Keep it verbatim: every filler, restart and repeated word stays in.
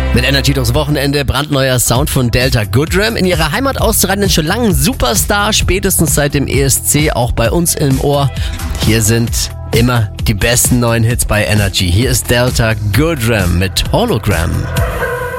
Mit Energy durchs Wochenende, brandneuer Sound von Delta Goodrem. In ihrer Heimat auszuragenden schon langen Superstar, spätestens seit dem E S C, auch bei uns im Ohr. Hier sind immer die besten neuen Hits bei Energy. Hier ist Delta Goodrem mit Hologram.